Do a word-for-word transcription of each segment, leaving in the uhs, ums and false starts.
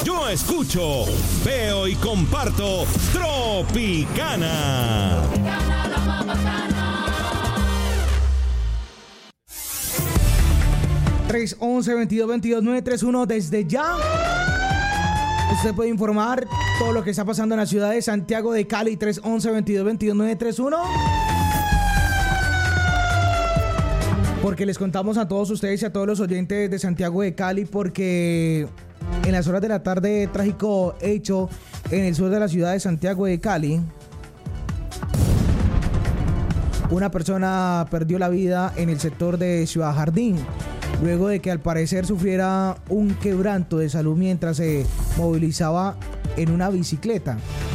Yo escucho, veo y comparto Tropicana. Tropicana, la más bacana. tres once, veintidós veintidós, nueve treinta y uno desde ya. Usted puede informar todo lo que está pasando en la ciudad de Santiago de Cali. Tres once, veintidós veintidós, nueve treinta y uno. Porque les contamos a todos ustedes y a todos los oyentes de Santiago de Cali, porque en las horas de la tarde, trágico hecho en el sur de la ciudad de Santiago de Cali. Una persona perdió la vida en el sector de Ciudad Jardín, luego de que al parecer sufriera un quebranto de salud mientras se movilizaba en una bicicleta.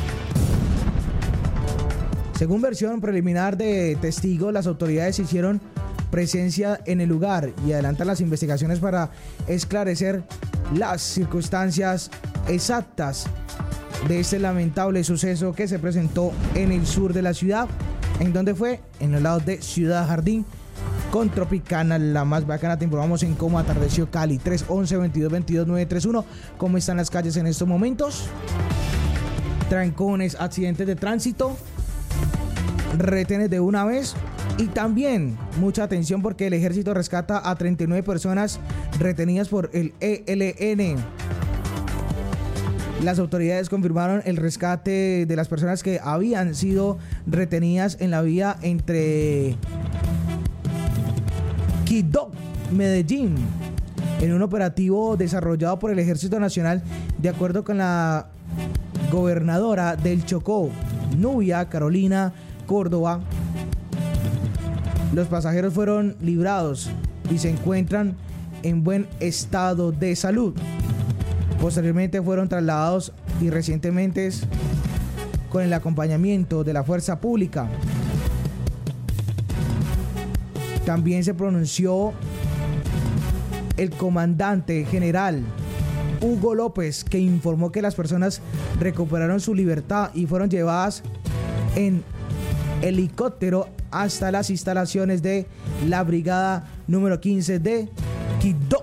Según versión preliminar de testigos, las autoridades hicieron presencia en el lugar y adelantan las investigaciones para esclarecer las circunstancias exactas de este lamentable suceso que se presentó en el sur de la ciudad. ¿En dónde fue? En los lados de Ciudad Jardín. Con Tropicana, la más bacana, te informamos en cómo atardeció Cali. Tres once, veintidós veintidós, nueve treinta y uno. ¿Cómo están las calles en estos momentos? Trancones, accidentes de tránsito, retenes de una vez. Y también mucha atención porque el ejército rescata a treinta y nueve personas retenidas por el E L N. Las autoridades confirmaron el rescate de las personas que habían sido retenidas en la vía entre Quibdó, Medellín, en un operativo desarrollado por el Ejército Nacional, de acuerdo con la gobernadora del Chocó, Nubia Carolina Córdoba. Los pasajeros fueron librados y se encuentran en buen estado de salud. Posteriormente fueron trasladados y recientemente con el acompañamiento de la fuerza pública. También se pronunció el comandante general Hugo López, que informó que las personas recuperaron su libertad y fueron llevadas en helicóptero hasta las instalaciones de la brigada número quince de Quibdó.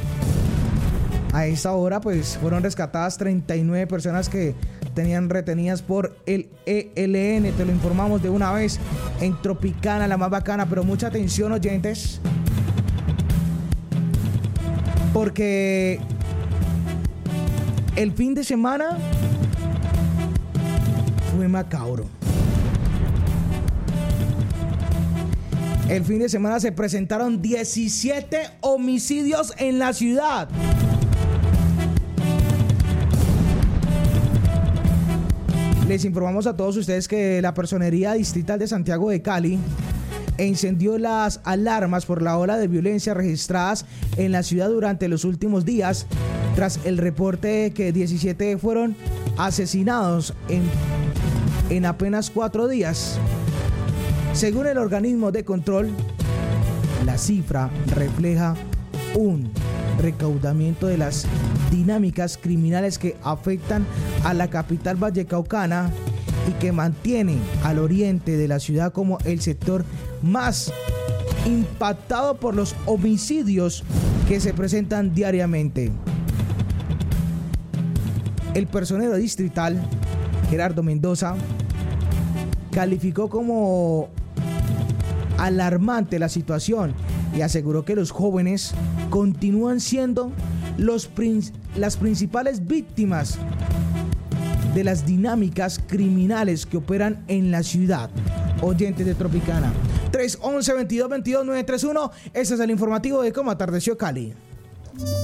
A esta hora pues fueron rescatadas treinta y nueve personas que tenían retenidas por el E L N. Te lo informamos de una vez en Tropicana, la más bacana. Pero mucha atención, oyentes, porque el fin de semana fue macabro. El fin de semana se presentaron diecisiete homicidios en la ciudad. Les informamos a todos ustedes que la Personería Distrital de Santiago de Cali encendió las alarmas por la ola de violencia registradas en la ciudad durante los últimos días, tras el reporte que diecisiete fueron asesinados en, en apenas cuatro días. Según el organismo de control, la cifra refleja un recaudamiento de las dinámicas criminales que afectan a la capital vallecaucana y que mantienen al oriente de la ciudad como el sector más impactado por los homicidios que se presentan diariamente. El personero distrital, Gerardo Mendoza, calificó como alarmante la situación y aseguró que los jóvenes continúan siendo los prin- las principales víctimas de las dinámicas criminales que operan en la ciudad. Oyentes de Tropicana, tres once, veintidós veintidós, nueve treinta y uno. Ese es el informativo de cómo atardeció Cali.